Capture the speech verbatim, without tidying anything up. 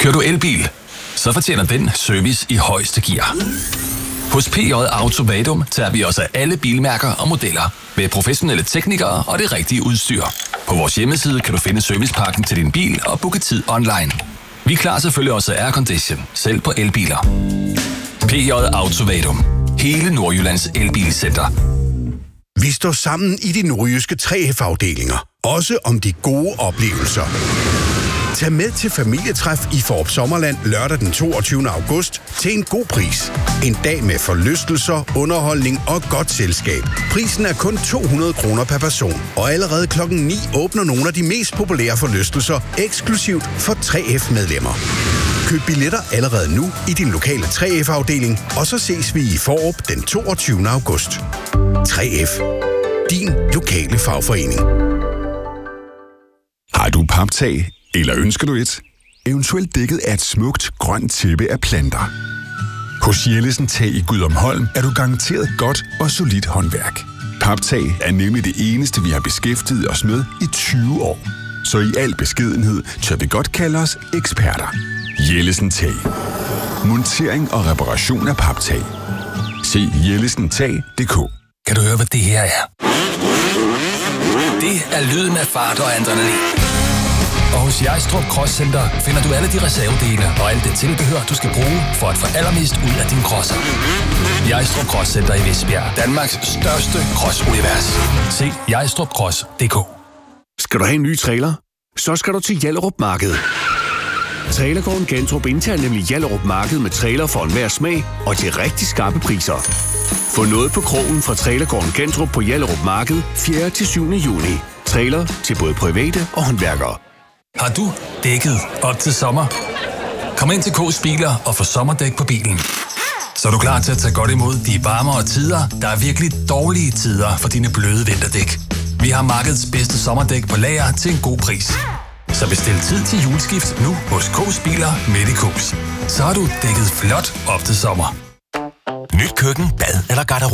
Kører du elbil? Så fortjener den service i højeste gear. Hos P J Auto Vadum tager vi os af alle bilmærker og modeller med professionelle teknikere og det rigtige udstyr. På vores hjemmeside kan du finde servicepakken til din bil og booke tid online. Vi klarer selvfølgelig også aircondition, selv på elbiler. P J Auto Vadum. Hele Nordjyllands elbilcenter. Vi står sammen i de nordjyske tre F-afdelinger. Også om de gode oplevelser. Tag med til familietræf i Fårup Sommerland lørdag den toogtyvende august til en god pris. En dag med forlystelser, underholdning og godt selskab. Prisen er kun to hundrede kroner per person. Og allerede klokken ni åbner nogle af de mest populære forlystelser eksklusivt for tre F-medlemmer. Køb billetter allerede nu i din lokale tre F-afdeling, og så ses vi i Fårup den toogtyvende august. tre F. Din lokale fagforening. Har du paptag, eller ønsker du et? Eventuelt dækket af et smukt, grønt tæppe af planter. Hos Jellesen Tag i Gudumholm er du garanteret godt og solidt håndværk. Paptag er nemlig det eneste, vi har beskæftiget os med i tyve år. Så i al beskedenhed tør vi godt kalde os eksperter. Jellesen Tag. Montering og reparation af paptag. Se jellesen tag punktum d k. Kan du høre, hvad det her er? Det er lyden af fart og adrenalin. Og hos Jejstrup Cross Center finder du alle de reservedele og alt det tilbehør, du skal bruge for at få allermest ud af din crosser. Jejstrup Cross Center i Vestbjerg. Danmarks største crossunivers. Se jejstrup cross punktum d k. Skal du have en ny trailer? Så skal du til Hjallerup Marked. Trailergården Gentrup indtager nemlig Hjallerup Marked med trailer for enhver smag og til rigtig skarpe priser. Få noget på krogen fra Trailergården Gentrup på Hjallerup Marked fjerde til syvende juni. Trailer til både private og håndværkere. Har du dækket op til sommer? Kom ind til K's Biler og få sommerdæk på bilen. Så er du klar til at tage godt imod de varmere tider, der er virkelig dårlige tider for dine bløde vinterdæk. Vi har markedets bedste sommerdæk på lager til en god pris. Så bestil tid til juleskift nu hos K's Biler midt i K's. Så har du dækket flot op til sommer. Nyt køkken, bad eller garderobe.